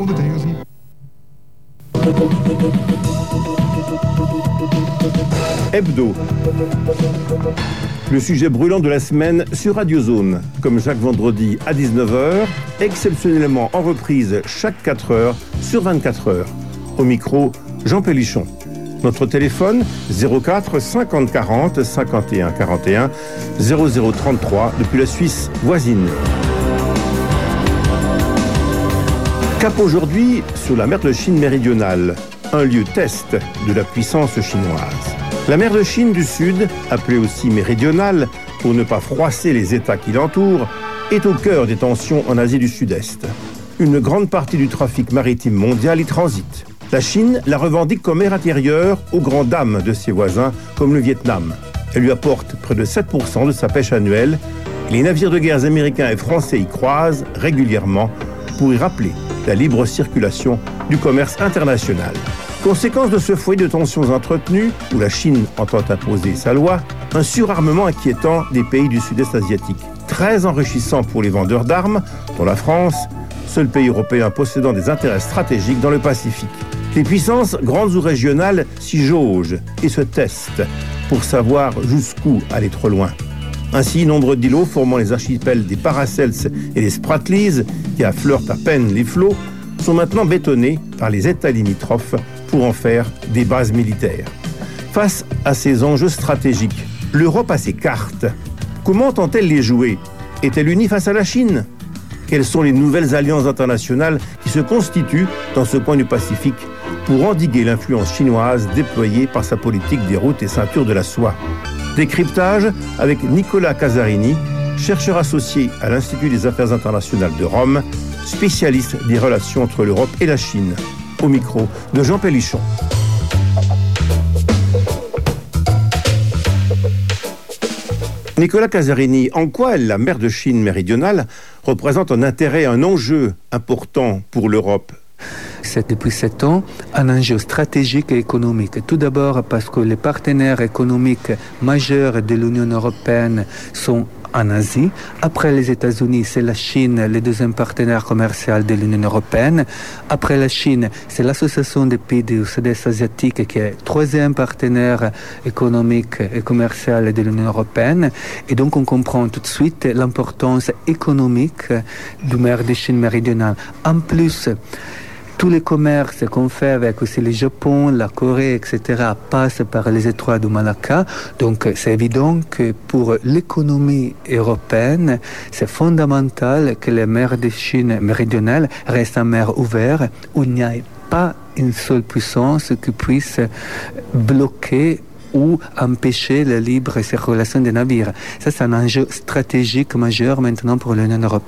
bouteille aussi. Hebdo. Le sujet brûlant de la semaine sur Radio Zone, comme chaque vendredi à 19h, exceptionnellement en reprise chaque 4 heures sur 24 heures. Au micro, Jean Pélichon. Notre téléphone 04 50 40 51 41 0033 depuis la Suisse voisine. Cap aujourd'hui sur la mer de Chine méridionale, un lieu test de la puissance chinoise. La mer de Chine du Sud, appelée aussi méridionale, pour ne pas froisser les États qui l'entourent, est au cœur des tensions en Asie du Sud-Est. Une grande partie du trafic maritime mondial y transite. La Chine la revendique comme mer intérieure aux grandes dames de ses voisins, comme le Vietnam. Elle lui apporte près de 7% de sa pêche annuelle. Et les navires de guerre américains et français y croisent régulièrement pour y rappeler la libre circulation du commerce international. Conséquence de ce foyer de tensions entretenues, où la Chine entend imposer sa loi, un surarmement inquiétant des pays du sud-est asiatique. Très enrichissant pour les vendeurs d'armes, dont la France, seul pays européen possédant des intérêts stratégiques dans le Pacifique. Les puissances, grandes ou régionales, s'y jaugent et se testent pour savoir jusqu'où aller trop loin. Ainsi, nombre d'îlots formant les archipels des Paracels et des Spratlys, qui affleurent à peine les flots, sont maintenant bétonnés par les États limitrophes pour en faire des bases militaires. Face à ces enjeux stratégiques, l'Europe a ses cartes. Comment entend-elle les jouer ? Est-elle unie face à la Chine ? Quelles sont les nouvelles alliances internationales qui se constituent dans ce coin du Pacifique pour endiguer l'influence chinoise déployée par sa politique des routes et ceintures de la soie ? Décryptage avec Nicolas Casarini, chercheur associé à l'Institut des Affaires internationales de Rome, spécialiste des relations entre l'Europe et la Chine. Au micro de Jean Pélichon. Nicolas Casarini, en quoi la mer de Chine méridionale représente un intérêt, un enjeu important pour l'Europe ? C'est depuis 7 ans un enjeu stratégique et économique. Tout d'abord parce que les partenaires économiques majeurs de l'Union européenne sont en Asie. Après les États-Unis, c'est la Chine, le deuxième partenaire commercial de l'Union européenne. Après la Chine, c'est l'Association des pays du Sud-Est asiatique qui est troisième partenaire économique et commercial de l'Union européenne. Et donc on comprend tout de suite l'importance économique du mer de Chine méridionale. En plus, tous les commerces qu'on fait avec aussi le Japon, la Corée, etc. passent par les étroits du Malacca. Donc c'est évident que pour l'économie européenne, c'est fondamental que la mer de Chine méridionale reste une mer ouverte où il n'y a pas une seule puissance qui puisse bloquer ou empêcher la libre circulation des navires. Ça, c'est un enjeu stratégique majeur maintenant pour l'Union européenne.